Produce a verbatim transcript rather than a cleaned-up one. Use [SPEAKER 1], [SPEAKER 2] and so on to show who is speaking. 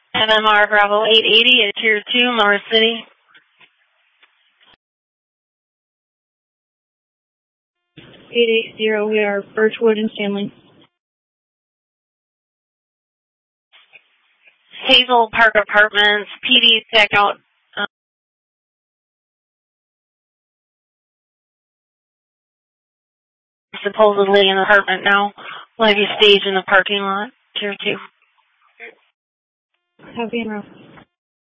[SPEAKER 1] M M R Bravo eight eighty at Tier two, Morris City.
[SPEAKER 2] eight eight zero, we are Birchwood and Stanley.
[SPEAKER 1] Hazel Park Apartments, P D check out. Um, supposedly in the apartment now. We'll have you stage in the parking lot, Tier two.
[SPEAKER 2] Copy and roll.